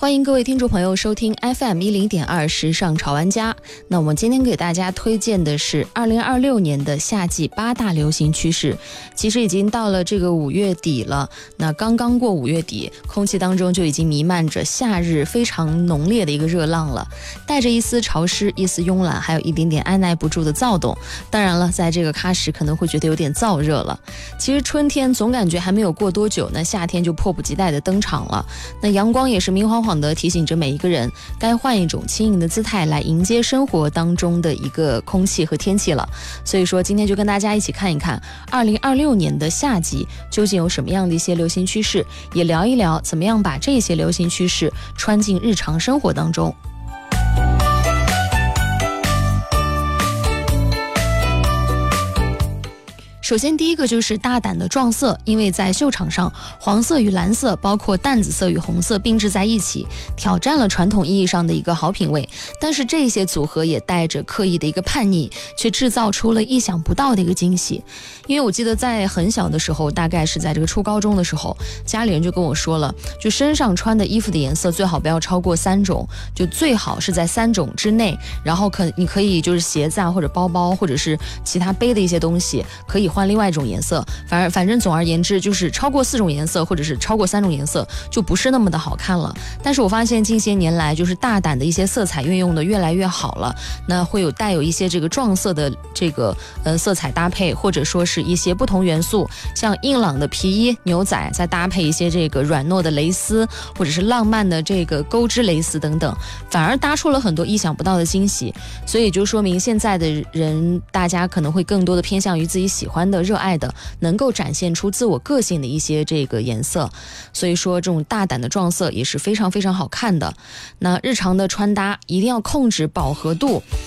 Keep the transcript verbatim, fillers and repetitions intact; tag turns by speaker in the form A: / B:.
A: 欢迎各位听众朋友收听 F M 一零点二时尚潮玩家。那我们今天给大家推荐的是二零二六年的夏季八大流行趋势。其实已经到了这个五月底了，那刚刚过五月底，空气当中就已经弥漫着夏日非常浓烈的一个热浪了，带着一丝潮湿、一丝慵懒，还有一点点按耐不住的躁动。当然了，在这个喀什可能会觉得有点燥热了。其实春天总感觉还没有过多久，那夏天就迫不及待的登场了。那阳光也是明晃晃的提醒着每一个人，该换一种轻盈的姿态来迎接生活当中的一个空气和天气了。所以说今天就跟大家一起看一看二零二六年的夏季究竟有什么样的一些流行趋势，也聊一聊怎么样把这些流行趋势穿进日常生活当中。首先第一个就是大胆的撞色，因为在秀场上，黄色与蓝色包括淡紫色与红色并置在一起，挑战了传统意义上的一个好品味。但是这些组合也带着刻意的一个叛逆，却制造出了意想不到的一个惊喜。因为我记得在很小的时候，大概是在这个初高中的时候，家里人就跟我说了，就身上穿的衣服的颜色最好不要超过三种，就最好是在三种之内，然后可你可以就是鞋子啊或者包包或者是其他背的一些东西可以换另外一种颜色，反而反正总而言之就是超过四种颜色或者是超过三种颜色就不是那么的好看了。但是我发现近些年来就是大胆的一些色彩运用的越来越好了，那会有带有一些这个撞色的这个呃色彩搭配，或者说是一些不同元素，像硬朗的皮衣牛仔再搭配一些这个软糯的蕾丝，或者是浪漫的这个钩织蕾丝等等，反而搭出了很多意想不到的惊喜。所以就说明现在的人大家可能会更多的偏向于自己喜欢的热爱的能够展现出自我个性的一些这个颜色，所以说这种大胆的撞色也是非常非常好看的。那日常的穿搭一定要控制饱和度，